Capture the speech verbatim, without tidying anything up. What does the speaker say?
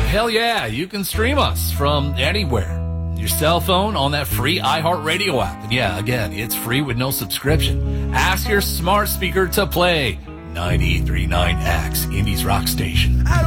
hell yeah, you can stream us from anywhere. Your cell phone on that free iHeartRadio app. And yeah, again, it's free with no subscription. Ask your smart speaker to play ninety-three point nine X, Indies Rock Station.